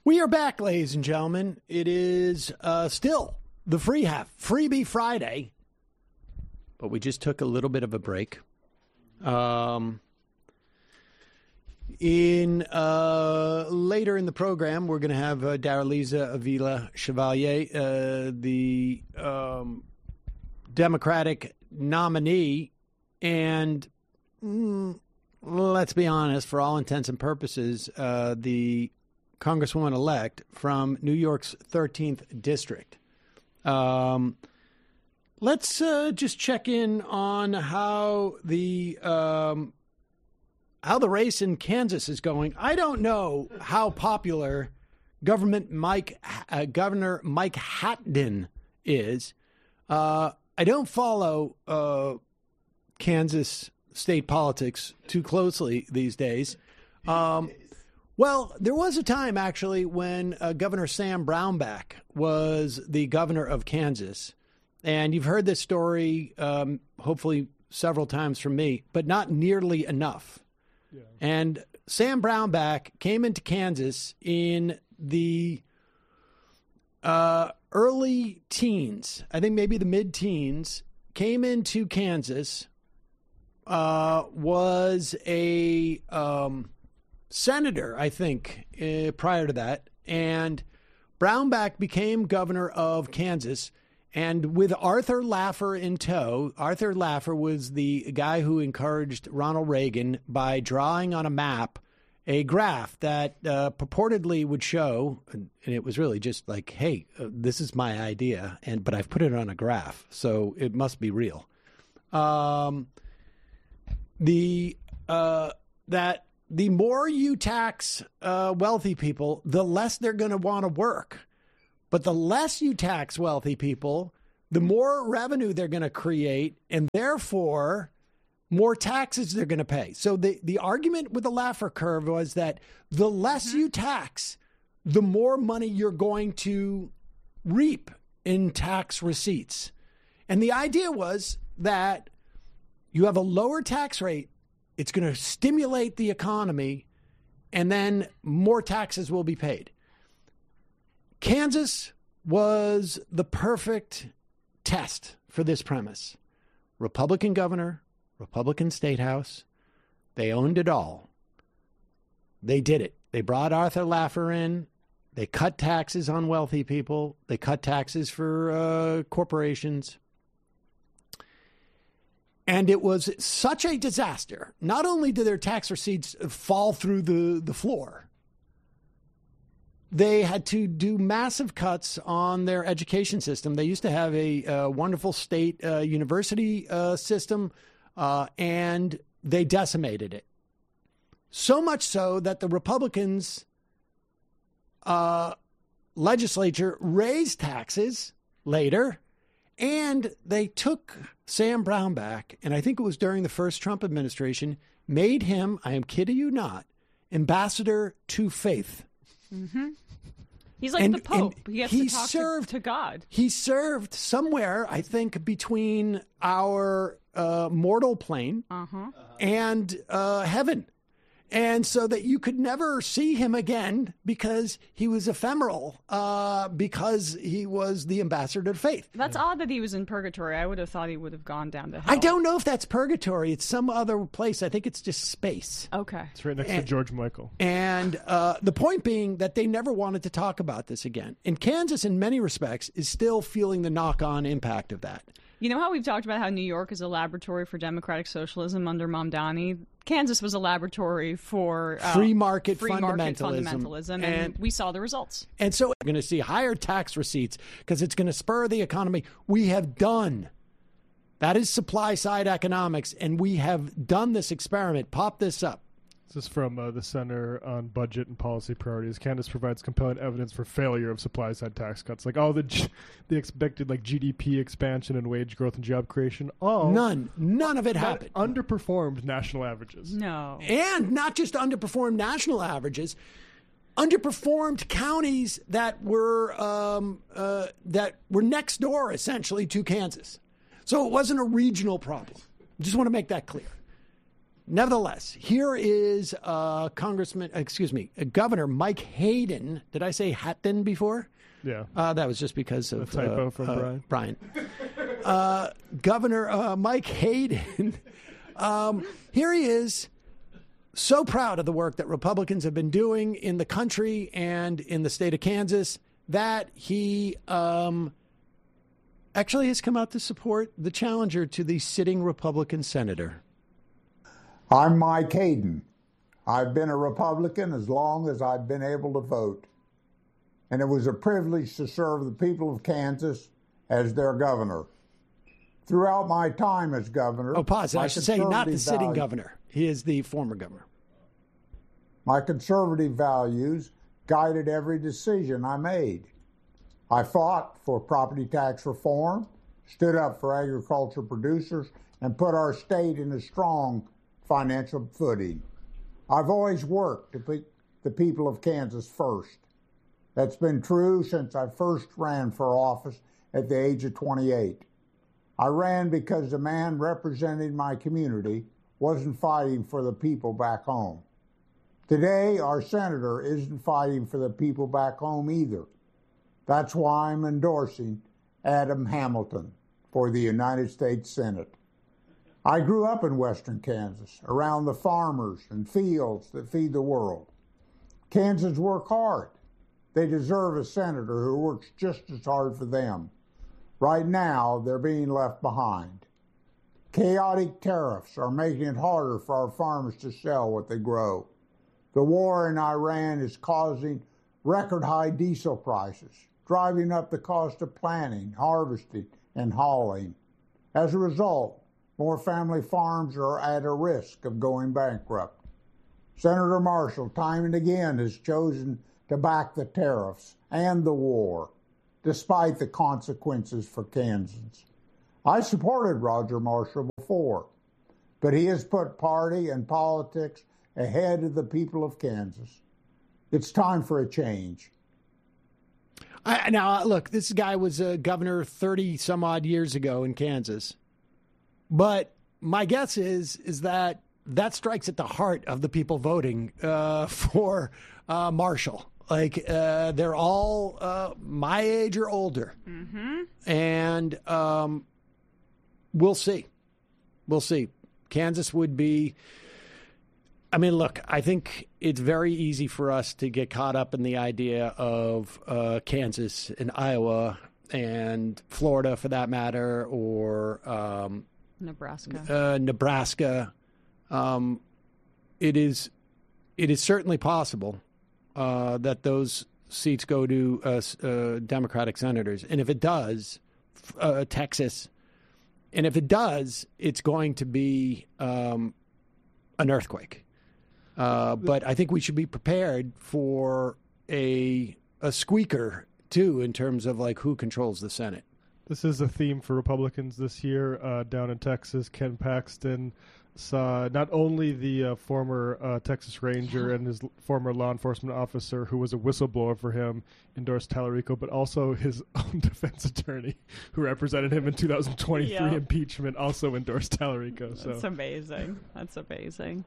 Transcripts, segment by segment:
We are back, ladies and gentlemen. It is still the Freebie Friday, but we just took a little bit of a break. Later in the program, we're going to have Daraliza Avila Chevalier, the Democratic nominee, and let's be honest, for all intents and purposes, the Congresswoman-elect from New York's 13th District. Let's just check in on how the race in Kansas is going. I don't know how popular Governor Mike Hatton is. I don't follow Kansas state politics too closely these days. Well, there was a time, actually, when Governor Sam Brownback was the governor of Kansas. And you've heard this story, hopefully, several times from me, but not nearly enough. Yeah. And Sam Brownback came into Kansas in the early teens, I think maybe the mid-teens, came into Kansas, was a senator, I think, prior to that. And Brownback became governor of Kansas. And with Arthur Laffer in tow, Arthur Laffer was the guy who encouraged Ronald Reagan by drawing on a map a graph that purportedly would show, and it was really just like, hey, this is my idea, but I've put it on a graph, so it must be real. That the more you tax wealthy people, the less they're going to want to work. But the less you tax wealthy people, the more revenue they're going to create, and therefore more taxes they're going to pay. So the argument with the Laffer curve was that the less you tax, the more money you're going to reap in tax receipts. And the idea was that you have a lower tax rate, it's going to stimulate the economy, and then more taxes will be paid. Kansas was the perfect test for this premise. Republican governor, Republican state house, they owned it all. They did it. They brought Arthur Laffer in. They cut taxes on wealthy people. They cut taxes for corporations. And it was such a disaster. Not only did their tax receipts fall through the floor, they had to do massive cuts on their education system. They used to have a wonderful state university system, and they decimated it. So much so that the Republicans legislature raised taxes later, and they took Sam Brownback, and I think it was during the first Trump administration, made him, I am kidding you not, ambassador to faith. Mm-hmm. He's like the Pope. He has to talk to God. He served somewhere, I think, between our mortal plane and heaven. And so that you could never see him again because he was ephemeral, because he was the ambassador to faith. That's odd that he was in purgatory. I would have thought he would have gone down to hell. I don't know if that's purgatory. It's some other place. I think it's just space. Okay. It's right next to George Michael. And the point being that they never wanted to talk about this again. And Kansas, in many respects, is still feeling the knock-on impact of that. You know how we've talked about how New York is a laboratory for democratic socialism under Mamdani? Kansas was a laboratory for free market fundamentalism. And we saw the results. And so we're going to see higher tax receipts because it's going to spur the economy. We have done. That is supply side economics. And we have done this experiment. Pop this up. This is from the Center on Budget and Policy Priorities. Kansas provides compelling evidence for failure of supply-side tax cuts. Like all the expected like GDP expansion and wage growth and job creation. None of it happened. Underperformed national averages. No. And not just underperformed national averages, underperformed counties that were next door, essentially, to Kansas. So it wasn't a regional problem. I just want to make that clear. Nevertheless, here is Governor Mike Hayden. Did I say Hatton before? Yeah. That was just because of a typo from Brian. Governor Mike Hayden. Here he is, so proud of the work that Republicans have been doing in the country and in the state of Kansas that he actually has come out to support the challenger to the sitting Republican senator. I'm Mike Hayden. I've been a Republican as long as I've been able to vote. And it was a privilege to serve the people of Kansas as their governor. Throughout my time as governor... Oh, pause. I should say not the sitting governor. He is the former governor. My conservative values guided every decision I made. I fought for property tax reform, stood up for agriculture producers, and put our state in a strong financial footing. I've always worked to put the people of Kansas first. That's been true since I first ran for office at the age of 28. I ran because the man representing my community wasn't fighting for the people back home. Today, our senator isn't fighting for the people back home either. That's why I'm endorsing Adam Hamilton for the United States Senate. I grew up in western Kansas, around the farmers and fields that feed the world. Kansans work hard. They deserve a senator who works just as hard for them. Right now, they're being left behind. Chaotic tariffs are making it harder for our farmers to sell what they grow. The war in Iran is causing record-high diesel prices, driving up the cost of planting, harvesting, and hauling. As a result, more family farms are at a risk of going bankrupt. Senator Marshall, time and again, has chosen to back the tariffs and the war, despite the consequences for Kansans. I supported Roger Marshall before, but he has put party and politics ahead of the people of Kansas. It's time for a change. Now, look, this guy was a governor 30-some-odd years ago in Kansas. But my guess is that strikes at the heart of the people voting for Marshall. Like, they're all my age or older. Mm-hmm. And we'll see. We'll see. Kansas would be... I mean, look, I think it's very easy for us to get caught up in the idea of Kansas and Iowa and Florida, for that matter, or Nebraska. Nebraska. It is certainly possible that those seats go to Democratic senators, and if it does, Texas, and if it does, it's going to be an earthquake. But I think we should be prepared for a squeaker, too, in terms of like who controls the Senate. This is a theme for Republicans this year. Down in Texas, Ken Paxton saw not only the former Texas Ranger and his former law enforcement officer who was a whistleblower for him endorse Tallarico, but also his own defense attorney who represented him in 2023 impeachment also endorsed Tallarico. So. That's amazing. That's amazing.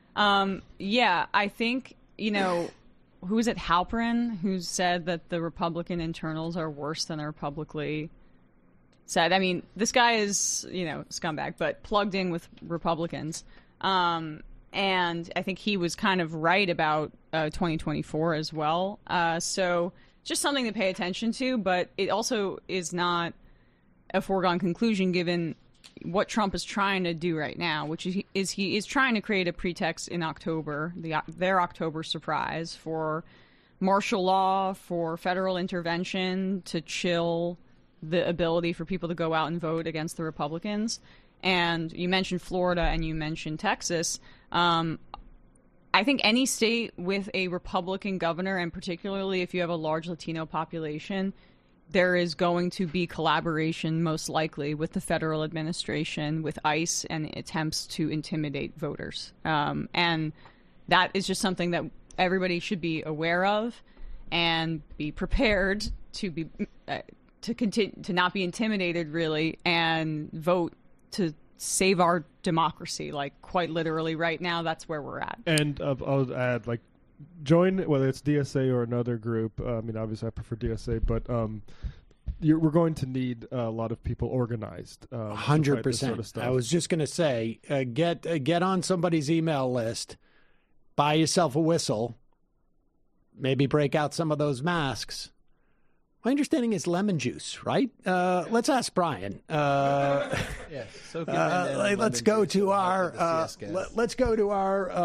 I think, who is it, Halperin, who said that the Republican internals are worse than they're publicly said. I mean, this guy is, scumbag, but plugged in with Republicans. And I think he was kind of right about 2024 as well. So just something to pay attention to, but it also is not a foregone conclusion given what Trump is trying to do right now, which is he is trying to create a pretext in October, their October surprise, for martial law, for federal intervention to chill the ability for people to go out and vote against the Republicans. And you mentioned Florida and you mentioned Texas. I think any state with a Republican governor, and particularly if you have a large Latino population, there is going to be collaboration, most likely, with the federal administration, with ICE, and attempts to intimidate voters. And that is just something that everybody should be aware of and be prepared to be to continue to not be intimidated, really, and vote to save our democracy. Like, quite literally, right now, that's where we're at. And I'll add, like, join, whether it's DSA or another group. I mean, obviously, I prefer DSA, but we're going to need a lot of people organized. 100%. Sort of stuff. I was just going to say, get on somebody's email list, buy yourself a whistle, maybe break out some of those masks. My understanding is lemon juice, right? Let's ask Brian. Yes. Let's go to our. Let's go to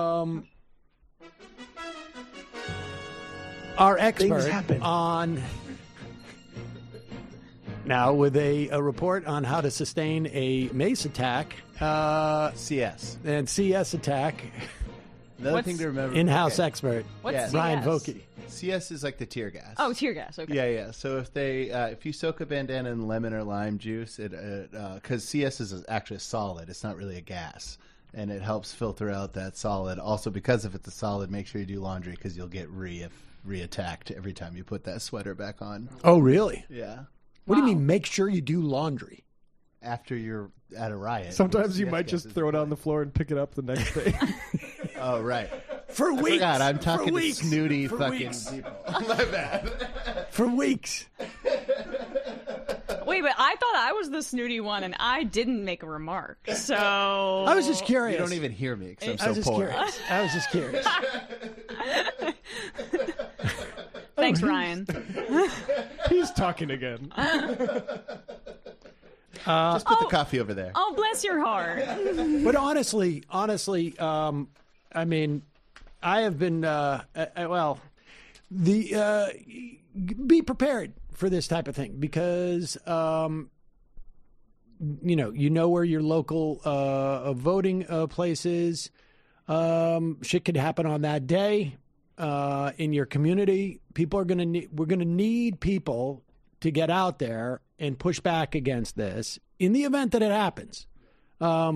our expert on. Now, with a report on how to sustain a mace attack. CS. And CS attack. Another thing to remember. In-house expert. What's Brian CS? Vokey. CS is like the tear gas. Oh, tear gas. Okay. Yeah. So if you soak a bandana in lemon or lime juice, because CS is actually a solid, it's not really a gas, and it helps filter out that solid. Also, because if it's a solid, make sure you do laundry because you'll get re-attacked every time you put that sweater back on. Oh, really? Yeah. What do you mean? Make sure you do laundry. After you're at a riot. Sometimes you might just throw it on the floor and pick it up the next day. Oh, right. For weeks. God, I'm talking to weeks. snooty For fucking weeks. people. My bad. For weeks. Wait, but I thought I was the snooty one, and I didn't make a remark. So I was just curious. You don't even hear me because I I'm was so just poor. curious. I was just curious. Thanks, Ryan. He's talking again. Just put the coffee over there. Oh, bless your heart. But honestly, I mean, I have been, be prepared for this type of thing because, you know where your local voting place is. Shit could happen on that day in your community. We're going to need people to get out there and push back against this in the event that it happens.